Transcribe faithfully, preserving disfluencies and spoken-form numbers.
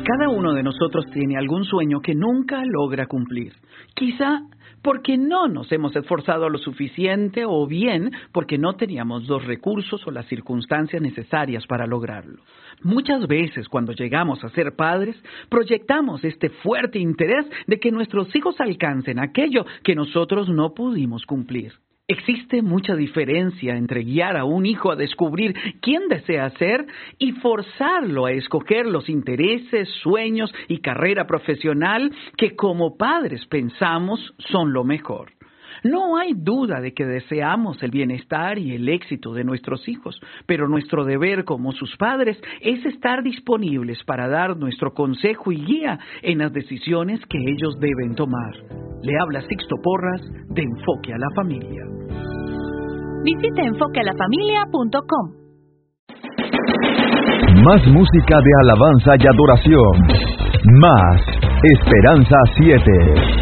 Cada uno de nosotros tiene algún sueño que nunca logra cumplir. Quizá porque no nos hemos esforzado lo suficiente o bien porque no teníamos los recursos o las circunstancias necesarias para lograrlo. Muchas veces cuando llegamos a ser padres, proyectamos este fuerte interés de que nuestros hijos alcancen aquello que nosotros no pudimos cumplir. Existe mucha diferencia entre guiar a un hijo a descubrir quién desea ser y forzarlo a escoger los intereses, sueños y carrera profesional que como padres pensamos son lo mejor. No hay duda de que deseamos el bienestar y el éxito de nuestros hijos, pero nuestro deber como sus padres es estar disponibles para dar nuestro consejo y guía en las decisiones que ellos deben tomar. Le habla Sixto Porras de Enfoque a la Familia. Visite enfoque a la familia punto com. Más música de alabanza y adoración. Más Esperanza siete.